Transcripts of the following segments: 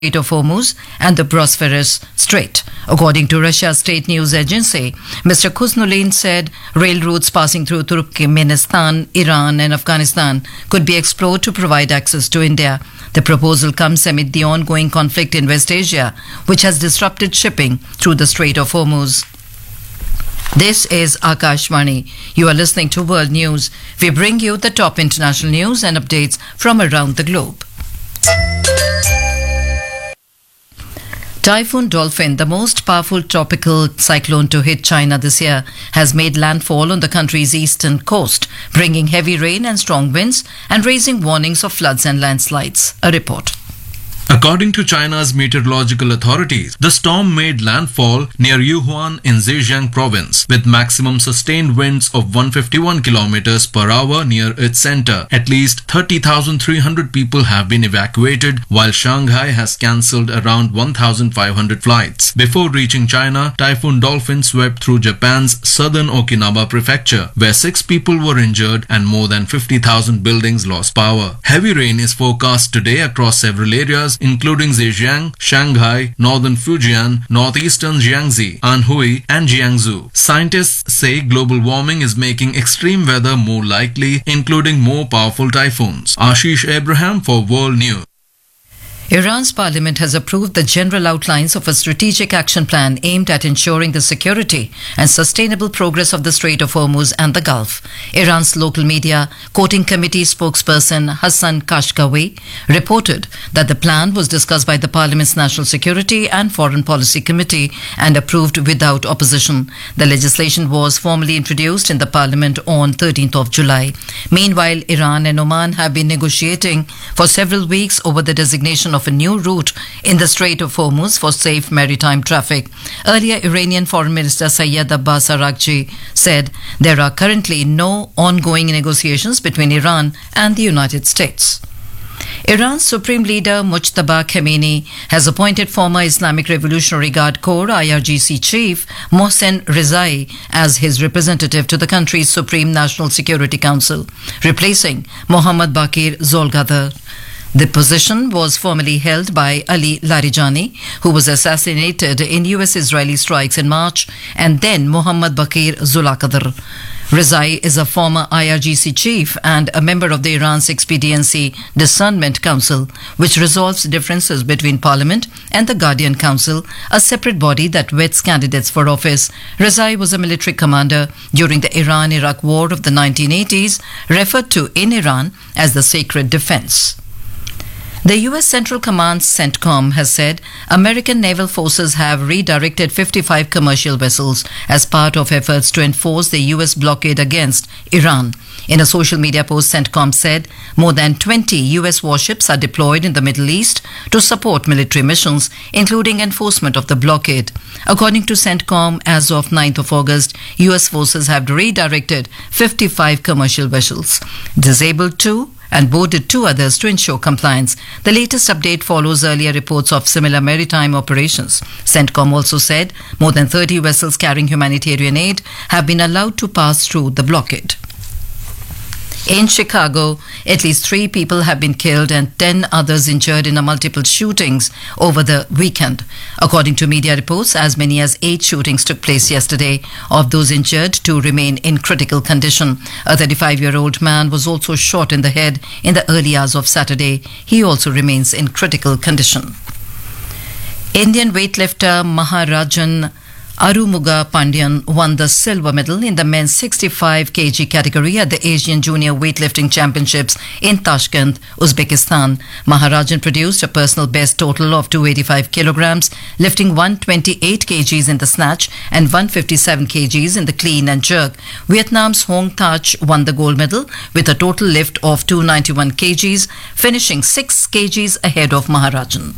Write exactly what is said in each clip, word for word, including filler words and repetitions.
Strait of Hormuz and the Bosphorus Strait. According to Russia's state news agency, Mister Kuznulin said rail routes passing through Turkmenistan, Iran and Afghanistan could be explored to provide access to India. The proposal comes amid the ongoing conflict in West Asia, which has disrupted shipping through the Strait of Hormuz. This is Akashvani. You are listening to World News. We bring you the top international news and updates from around the globe. Typhoon Dolphin, the most powerful tropical cyclone to hit China this year, has made landfall on the country's eastern coast, bringing heavy rain and strong winds and raising warnings of floods and landslides. A report. According to China's meteorological authorities, the storm made landfall near Yuhuan in Zhejiang province with maximum sustained winds of one hundred fifty-one kilometers per hour near its center. At least thirty thousand three hundred people have been evacuated, while Shanghai has cancelled around one thousand five hundred flights. Before reaching China, Typhoon Dolphin swept through Japan's southern Okinawa prefecture, where six people were injured and more than fifty thousand buildings lost power. Heavy rain is forecast today across several areas, including Zhejiang, Shanghai, northern Fujian, northeastern Jiangxi, Anhui, and Jiangsu. Scientists say global warming is making extreme weather more likely, including more powerful typhoons. Ashish Abraham for World News. Iran's parliament has approved the general outlines of a strategic action plan aimed at ensuring the security and sustainable progress of the Strait of Hormuz and the Gulf. Iran's local media, quoting committee spokesperson Hassan Kashkawi, reported that the plan was discussed by the parliament's National Security and Foreign Policy Committee and approved without opposition. The legislation was formally introduced in the parliament on thirteenth of July. Meanwhile, Iran and Oman have been negotiating for several weeks over the designation of a new route in the Strait of Hormuz for safe maritime traffic. Earlier, Iranian Foreign Minister Sayyed Abbas Araghchi said there are currently no ongoing negotiations between Iran and the United States. Iran's Supreme Leader Mujtaba Khamenei has appointed former Islamic Revolutionary Guard Corps I R G C Chief Mohsen Rezai as his representative to the country's Supreme National Security Council, replacing Mohammad Baqir Zolgadar. The position was formerly held by Ali Larijani, who was assassinated in U S-Israeli strikes in March, and then Mohammad Baqir Zulakadar. Rezai is a former I R G C chief and a member of the Iran's Expediency Discernment Council, which resolves differences between Parliament and the Guardian Council, a separate body that vets candidates for office. Rezai was a military commander during the Iran-Iraq War of the nineteen eighties, referred to in Iran as the Sacred Defense. The U S Central Command CENTCOM has said American naval forces have redirected fifty-five commercial vessels as part of efforts to enforce the U S blockade against Iran. In a social media post, CENTCOM said more than twenty U S warships are deployed in the Middle East to support military missions, including enforcement of the blockade. According to CENTCOM, as of ninth of August, U S forces have redirected fifty-five commercial vessels, disabled two, and boarded two others to ensure compliance. The latest update follows earlier reports of similar maritime operations. CENTCOM also said more than thirty vessels carrying humanitarian aid have been allowed to pass through the blockade. In Chicago, at least three people have been killed and ten others injured in a multiple shootings over the weekend. According to media reports, as many as eight shootings took place yesterday. Of those injured, two remain in critical condition. A thirty-five-year-old man was also shot in the head in the early hours of Saturday. He also remains in critical condition. Indian weightlifter Maharajan Arumuga Pandyan won the silver medal in the men's sixty-five kilogram category at the Asian Junior Weightlifting Championships in Tashkent, Uzbekistan. Maharajan produced a personal best total of two hundred eighty-five kilograms, lifting one hundred twenty-eight kilograms in the snatch and one hundred fifty-seven kilograms in the clean and jerk. Vietnam's Hong Thach won the gold medal with a total lift of two hundred ninety-one kilograms, finishing six kilograms ahead of Maharajan.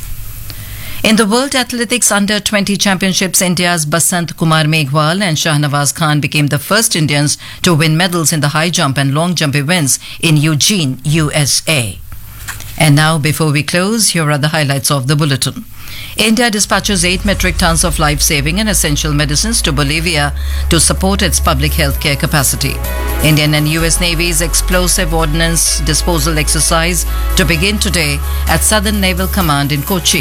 In the World Athletics Under twenty Championships, India's Basant Kumar Meghwal and Shahnawaz Khan became the first Indians to win medals in the high jump and long jump events in Eugene, U S A. And now, before we close, here are the highlights of the bulletin. India dispatches eight metric tons of life-saving and essential medicines to Bolivia to support its public health care capacity. Indian and U S Navy's explosive ordnance disposal exercise to begin today at Southern Naval Command in Kochi.